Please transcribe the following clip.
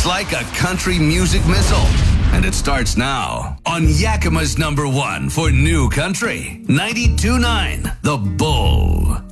like a country music missile. And it starts now on Yakima's number one for new country. 92.9 The Bull.